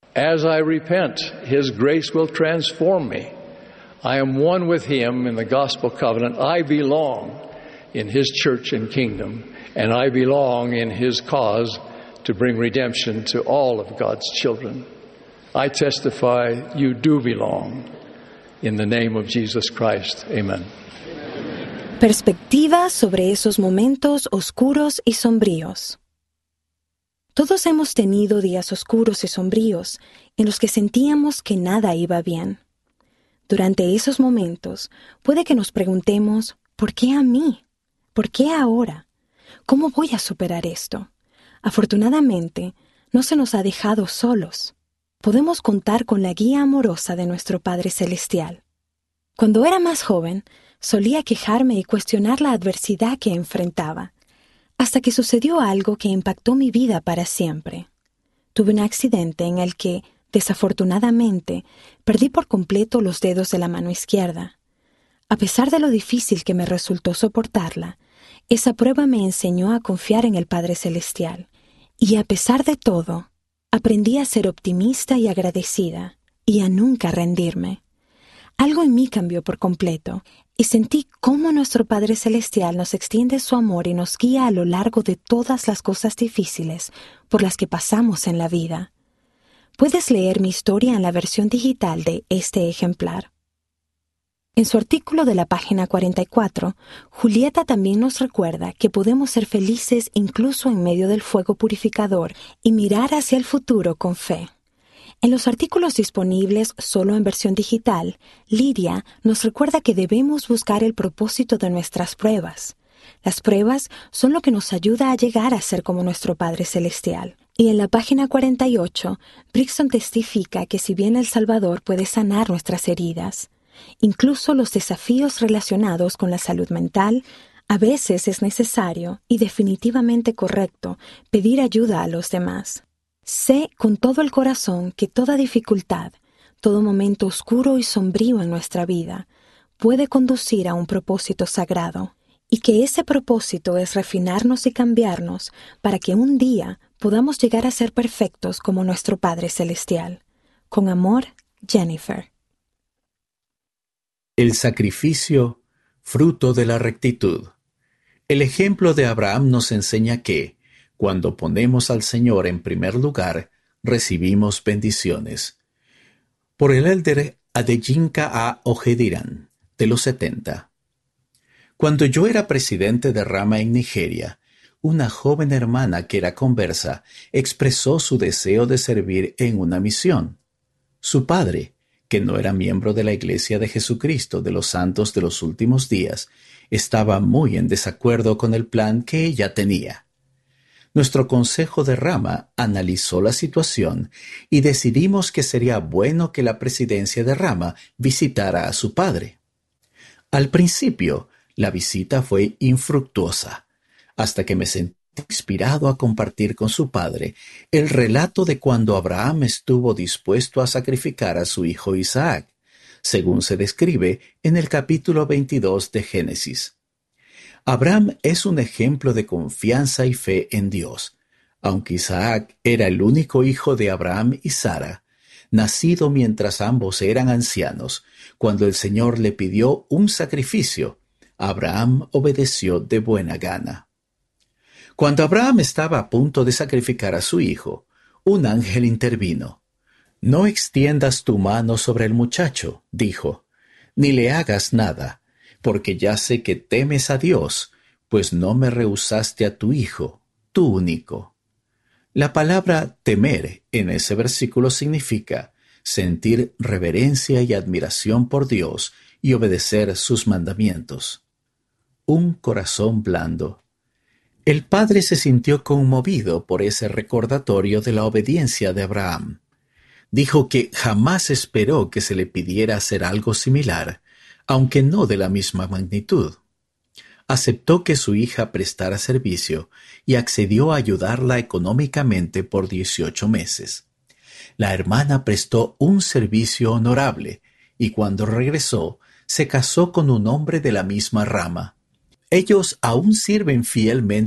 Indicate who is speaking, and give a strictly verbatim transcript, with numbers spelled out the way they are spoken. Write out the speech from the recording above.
Speaker 1: As I repent, His grace will transform me. I am one with Him in the gospel covenant. I belong in His church and kingdom, and I belong in His cause to bring redemption to all of God's children. I testify you do belong. In the name of Jesus Christ. Amen.
Speaker 2: Perspectiva sobre esos momentos oscuros y sombríos. Todos hemos tenido días oscuros y sombríos en los que sentíamos que nada iba bien. Durante esos momentos, puede que nos preguntemos, ¿por qué a mí? ¿Por qué ahora? ¿Cómo voy a superar esto? Afortunadamente, no se nos ha dejado solos. Podemos contar con la guía amorosa de nuestro Padre Celestial. Cuando era más joven, solía quejarme y cuestionar la adversidad que enfrentaba, hasta que sucedió algo que impactó mi vida para siempre. Tuve un accidente en el que, desafortunadamente, perdí por completo los dedos de la mano izquierda. A pesar de lo difícil que me resultó soportarla, esa prueba me enseñó a confiar en el Padre Celestial. Y a pesar de todo, aprendí a ser optimista y agradecida, y a nunca rendirme. Algo en mí cambió por completo, y sentí cómo nuestro Padre Celestial nos extiende su amor y nos guía a lo largo de todas las cosas difíciles por las que pasamos en la vida. Puedes leer mi historia en la versión digital de este ejemplar. En su artículo de la página cuarenta y cuatro, Julieta también nos recuerda que podemos ser felices incluso en medio del fuego purificador y mirar hacia el futuro con fe. En los artículos disponibles solo en versión digital, Lidia nos recuerda que debemos buscar el propósito de nuestras pruebas. Las pruebas son lo que nos ayuda a llegar a ser como nuestro Padre Celestial. Y en la página cuarenta y ocho, Brixton testifica que si bien el Salvador puede sanar nuestras heridas, incluso los desafíos relacionados con la salud mental, a veces es necesario y definitivamente correcto pedir ayuda a los demás. Sé con todo el corazón que toda dificultad, todo momento oscuro y sombrío en nuestra vida, puede conducir a un propósito sagrado, y que ese propósito es refinarnos y cambiarnos para que un día podamos llegar a ser perfectos como nuestro Padre Celestial. Con amor, Jennifer.
Speaker 3: El sacrificio, fruto de la rectitud. El ejemplo de Abraham nos enseña que, cuando ponemos al Señor en primer lugar, recibimos bendiciones. Por el elder Adeyinka A. Ojediran, de los setenta. Cuando yo era presidente de Rama en Nigeria, una joven hermana que era conversa expresó su deseo de servir en una misión. Su padre, que no era miembro de la Iglesia de Jesucristo de los Santos de los Últimos Días, estaba muy en desacuerdo con el plan que ella tenía. Nuestro consejo de Rama analizó la situación y decidimos que sería bueno que la presidencia de Rama visitara a su padre. Al principio, la visita fue infructuosa, hasta que me sentí inspirado a compartir con su padre el relato de cuando Abraham estuvo dispuesto a sacrificar a su hijo Isaac, según se describe en el capítulo veintidós de Génesis. Abraham es un ejemplo de confianza y fe en Dios, aunque Isaac era el único hijo de Abraham y Sara, nacido mientras ambos eran ancianos. Cuando el Señor le pidió un sacrificio, Abraham obedeció de buena gana. Cuando Abraham estaba a punto de sacrificar a su hijo, un ángel intervino. «No extiendas tu mano sobre el muchacho», dijo, «ni le hagas nada, porque ya sé que temes a Dios, pues no me rehusaste a tu hijo, tu único». La palabra temer en ese versículo significa sentir reverencia y admiración por Dios y obedecer sus mandamientos. Un corazón blando. El padre se sintió conmovido por ese recordatorio de la obediencia de Abraham. Dijo que jamás esperó que se le pidiera hacer algo similar, aunque no de la misma magnitud. Aceptó que su hija prestara servicio y accedió a ayudarla económicamente por dieciocho meses. La hermana prestó un servicio honorable y cuando regresó, se casó con un hombre de la misma rama. Ellos aún sirven fielmente